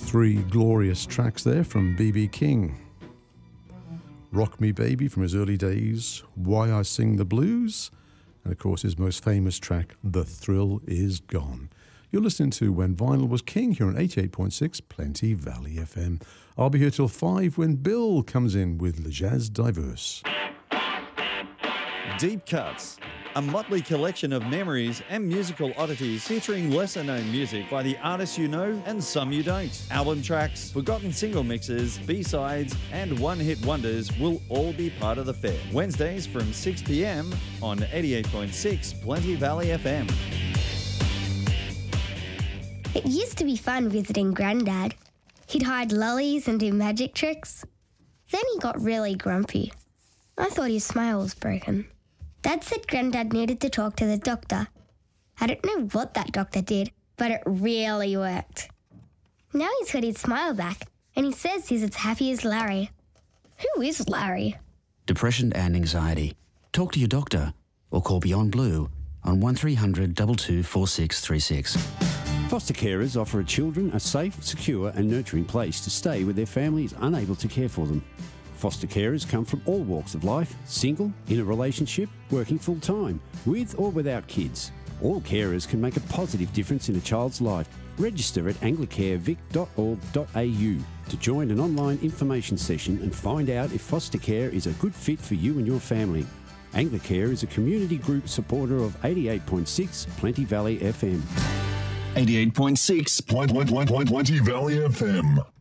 Three glorious tracks there from B.B. King. Rock Me Baby from his early days, Why I Sing the Blues, and of course his most famous track, The Thrill Is Gone. You're listening to When Vinyl Was King here on 88.6 Plenty Valley FM. I'll be here till 5 when Bill comes in with Le Jazz Diverse. Deep Cuts, a motley collection of memories and musical oddities featuring lesser-known music by the artists you know and some you don't. Album tracks, forgotten single mixes, B-sides and one-hit wonders will all be part of the fair. Wednesdays from 6 p.m. on 88.6 Plenty Valley FM. It used to be fun visiting Grandad. He'd hide lollies and do magic tricks. Then he got really grumpy. I thought his smile was broken. Dad said Grandad needed to talk to the doctor. I don't know what that doctor did, but it really worked. Now he's got his smile back, and he says he's as happy as Larry. Who is Larry? Depression and anxiety. Talk to your doctor or call Beyond Blue on 1300 22 4636. Foster carers offer children a safe, secure and nurturing place to stay where their family is unable to care for them. Foster carers come from all walks of life, single, in a relationship, working full-time, with or without kids. All carers can make a positive difference in a child's life. Register at anglicarevic.org.au to join an online information session and find out if foster care is a good fit for you and your family. Anglicare is a community group supporter of 88.6 Plenty Valley FM. 88.6 Plenty Valley FM.